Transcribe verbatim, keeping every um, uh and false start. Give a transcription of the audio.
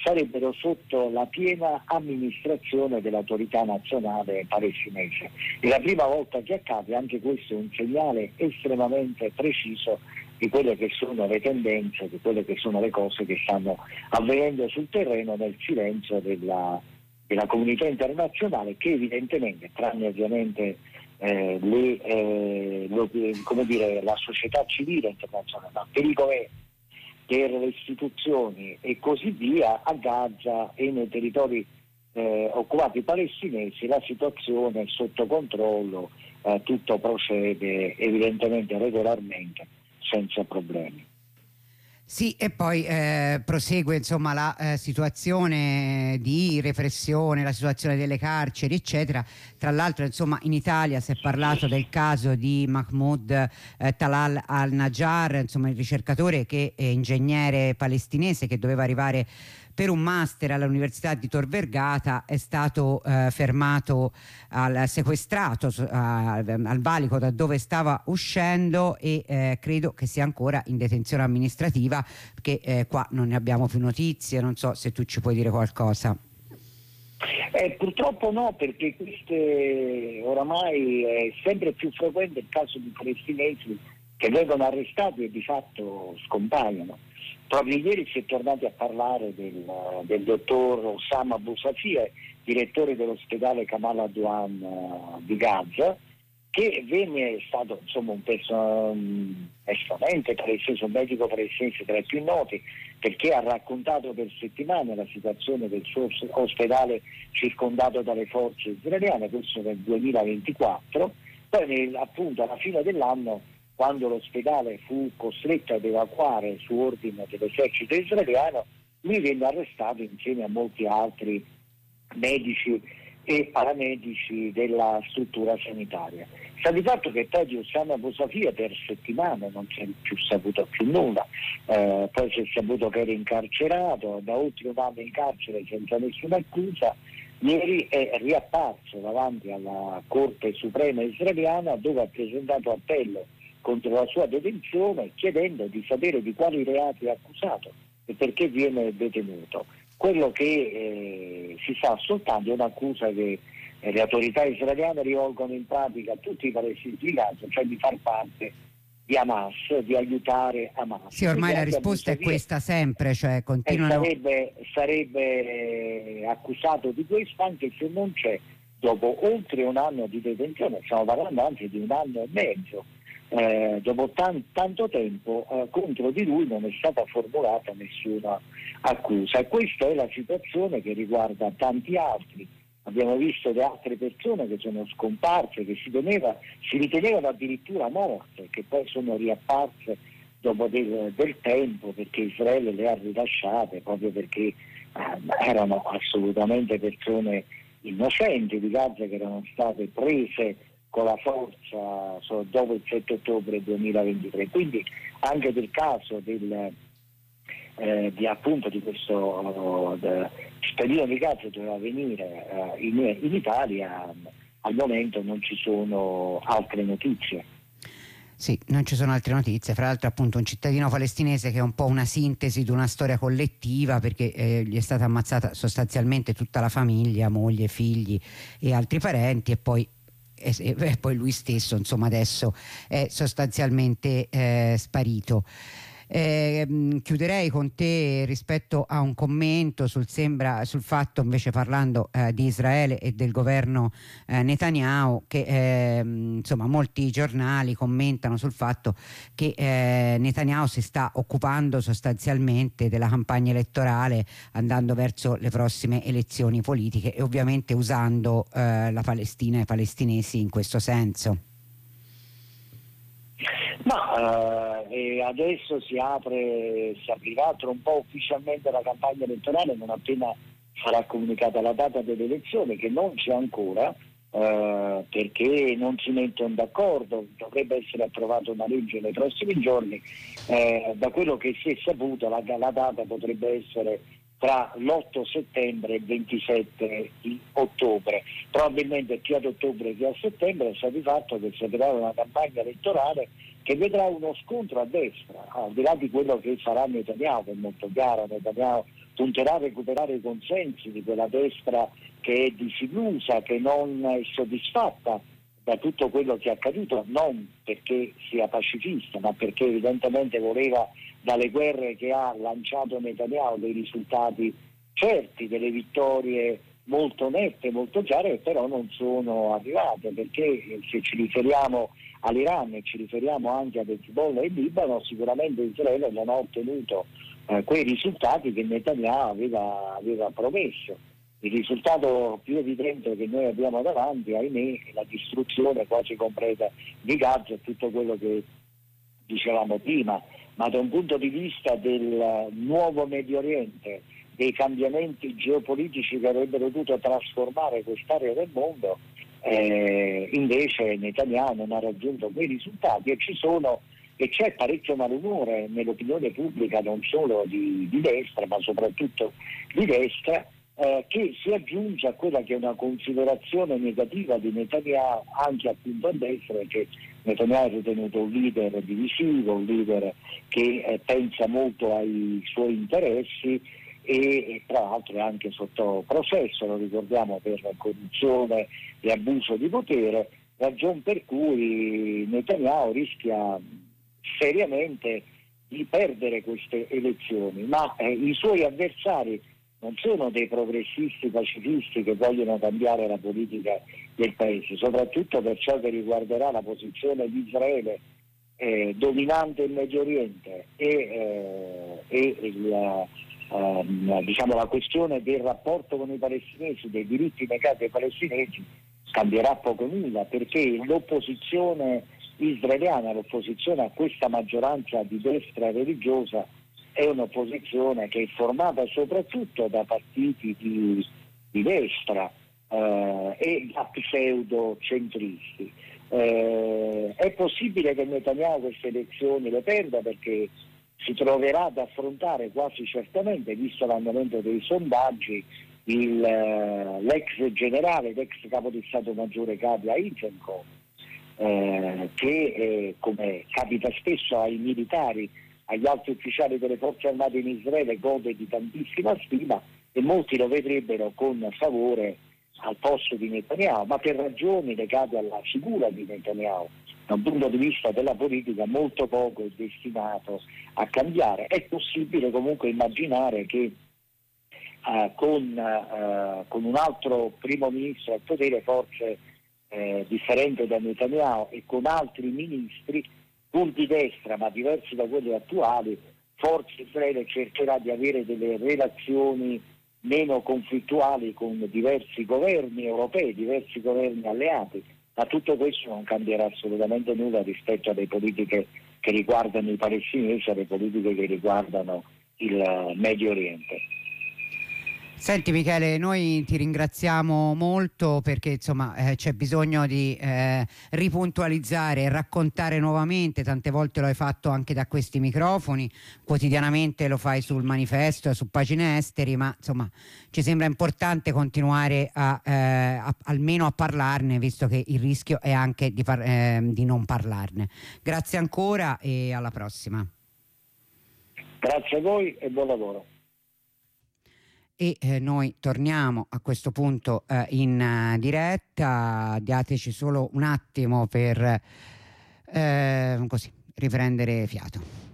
sarebbero sotto la piena amministrazione dell'autorità nazionale palestinese. È la prima volta che accade, anche questo è un segnale estremamente preciso di quelle che sono le tendenze, di quelle che sono le cose che stanno avvenendo sul terreno nel silenzio della, della comunità internazionale, che evidentemente, tranne ovviamente eh, le, eh, lo, come dire, la società civile internazionale, ma per i governi, per le istituzioni e così via, a Gaza e nei territori eh, occupati palestinesi la situazione è sotto controllo, eh, tutto procede evidentemente regolarmente, senza problemi. Sì, e poi eh, prosegue insomma la eh, situazione di repressione, la situazione delle carceri, eccetera. Tra l'altro, insomma, in Italia si è parlato del caso di Mahmoud eh, Talal al-Najjar, insomma, il ricercatore che è ingegnere palestinese che doveva arrivare per un master all'Università di Tor Vergata, è stato eh, fermato, al, sequestrato a, al valico da dove stava uscendo e eh, credo che sia ancora in detenzione amministrativa, perché eh, qua non ne abbiamo più notizie. Non so se tu ci puoi dire qualcosa. Eh, purtroppo no, perché queste oramai è sempre più frequente il caso di palestinesi che vengono arrestati e di fatto scompaiono. Proprio ieri si è tornati a parlare del, del dottor Osama Abu Safia, direttore dell'ospedale Kamal Adwan uh, di Gaza, che venne è stato insomma un, perso- un esponente palestinese, un medico palestinese tra i più noti, perché ha raccontato per settimane la situazione del suo ospedale circondato dalle forze israeliane, questo nel duemilaventiquattro. Poi nel, appunto alla fine dell'anno, quando l'ospedale fu costretto ad evacuare su ordine dell'esercito israeliano, lui venne arrestato insieme a molti altri medici e paramedici della struttura sanitaria. Sta di fatto che poi di Osama Abu Safia per settimane non si è più saputo più nulla, eh, poi si è saputo che era incarcerato, da oltre un anno in carcere senza nessuna accusa. Ieri è riapparso davanti alla Corte Suprema israeliana, dove ha presentato appello contro la sua detenzione, chiedendo di sapere di quali reati è accusato e perché viene detenuto. Quello che eh, si sa soltanto è un'accusa che eh, le autorità israeliane rivolgono in pratica a tutti i palestinesi di Gaza, cioè di far parte di Hamas, di aiutare Hamas. Sì, ormai la risposta è questa sempre, cioè continuano. Sarebbe, sarebbe accusato di questo, anche se non c'è, dopo oltre un anno di detenzione, stiamo parlando anche di un anno e mezzo, Eh, dopo tan- tanto tempo eh, contro di lui non è stata formulata nessuna accusa, e questa è la situazione che riguarda tanti altri. Abbiamo visto le altre persone che sono scomparse, che si, teneva, si ritenevano addirittura morte, che poi sono riapparse dopo del, del tempo, perché Israele le ha rilasciate proprio perché eh, erano assolutamente persone innocenti di Gaza, che erano state prese con la forza dopo il sette ottobre duemilaventitré. Quindi anche del caso del, eh, di appunto di questo uh, spedito di Gaza doveva venire uh, in, in Italia, al momento non ci sono altre notizie. Sì, non ci sono altre notizie. Fra l'altro appunto un cittadino palestinese che è un po' una sintesi di una storia collettiva, perché eh, gli è stata ammazzata sostanzialmente tutta la famiglia, moglie, figli e altri parenti, e poi E, e poi lui stesso insomma adesso è sostanzialmente eh, sparito. Eh, chiuderei con te rispetto a un commento sul, sembra, sul fatto, invece parlando eh, di Israele e del governo eh, Netanyahu, che eh, insomma molti giornali commentano sul fatto che eh, Netanyahu si sta occupando sostanzialmente della campagna elettorale, andando verso le prossime elezioni politiche e ovviamente usando eh, la Palestina e i palestinesi in questo senso. Ma eh, adesso si apre, si aprirà tra un po' ufficialmente la campagna elettorale, non appena sarà comunicata la data delle elezioni, che non c'è ancora, eh, perché non si mettono d'accordo. Dovrebbe essere approvata una legge nei prossimi giorni, eh, da quello che si è saputo la, la data potrebbe essere tra l'otto settembre e il ventisette di ottobre, probabilmente più ad ottobre che a settembre. Sta di fatto che si aprirà una campagna elettorale che vedrà uno scontro a destra, al di là di quello che farà Netanyahu, che è molto chiaro. Netanyahu punterà a recuperare i consensi di quella destra che è disillusa, che non è soddisfatta da tutto quello che è accaduto, non perché sia pacifista, ma perché evidentemente voleva dalle guerre che ha lanciato Netanyahu dei risultati certi, delle vittorie molto nette, molto chiare, che però non sono arrivate, perché se ci riferiamo all'Iran e ci riferiamo anche ad Hezbollah e Libano, sicuramente Israele non ha ottenuto eh, quei risultati che Netanyahu aveva, aveva promesso. Il risultato più evidente che noi abbiamo davanti, ahimè, è la distruzione quasi completa di Gaza e tutto quello che dicevamo prima, ma da un punto di vista del nuovo Medio Oriente, dei cambiamenti geopolitici che avrebbero dovuto trasformare quest'area del mondo, eh, invece Netanyahu non ha raggiunto quei risultati e ci sono e c'è parecchio malumore nell'opinione pubblica, non solo di, di destra, ma soprattutto di destra, eh, che si aggiunge a quella che è una considerazione negativa di Netanyahu anche appunto a destra, che Netanyahu è ritenuto un leader divisivo, un leader che eh, pensa molto ai suoi interessi e, e tra l'altro è anche sotto processo, lo ricordiamo, per corruzione e abuso di potere, ragion per cui Netanyahu rischia seriamente di perdere queste elezioni, ma eh, i suoi avversari non sono dei progressisti pacifisti che vogliono cambiare la politica del paese, soprattutto per ciò che riguarderà la posizione di Israele eh, dominante in Medio Oriente e, eh, e il, eh, diciamo, la questione del rapporto con i palestinesi, dei diritti negati ai palestinesi, cambierà poco nulla, perché l'opposizione israeliana, l'opposizione a questa maggioranza di destra religiosa, è un'opposizione che è formata soprattutto da partiti di, di destra eh, e da pseudo-centristi. Eh, è possibile che Netanyahu queste elezioni le perda perché si troverà ad affrontare quasi certamente, visto l'andamento dei sondaggi, il, l'ex generale, l'ex capo di Stato Maggiore Gadia Eisenkot, eh, che eh, come capita spesso ai militari, agli alti ufficiali delle forze armate in Israele, gode di tantissima stima e molti lo vedrebbero con favore al posto di Netanyahu, ma per ragioni legate alla figura di Netanyahu, da un punto di vista della politica molto poco è destinato a cambiare. È possibile comunque immaginare che uh, con, uh, con un altro primo ministro al potere, forse eh, differente da Netanyahu, e con altri ministri pur di destra ma diversi da quelli attuali, forse Israele cercherà di avere delle relazioni meno conflittuali con diversi governi europei, diversi governi alleati, ma tutto questo non cambierà assolutamente nulla rispetto alle politiche che riguardano i palestinesi, alle politiche che riguardano il Medio Oriente. Senti Michele, noi ti ringraziamo molto perché insomma eh, c'è bisogno di eh, ripuntualizzare e raccontare nuovamente, tante volte lo hai fatto anche da questi microfoni, quotidianamente lo fai sul manifesto e su Pagine Esteri, ma insomma ci sembra importante continuare a, eh, a, almeno a parlarne, visto che il rischio è anche di, par- eh, di non parlarne. Grazie ancora e alla prossima. Grazie a voi e buon lavoro. E eh, noi torniamo a questo punto eh, in uh, diretta, dateci solo un attimo per eh, così riprendere fiato.